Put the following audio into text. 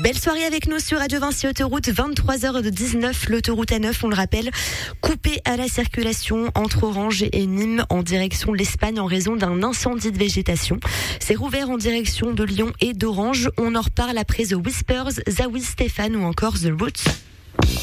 Belle soirée avec nous sur Radio Vinci Autoroute, 23h19, l'autoroute A9, on le rappelle, coupée à la circulation entre Orange et Nîmes en direction de l'Espagne en raison d'un incendie de végétation. C'est rouvert en direction de Lyon et d'Orange. On en reparle après The Whispers, Zawi Stéphane ou encore The Roots.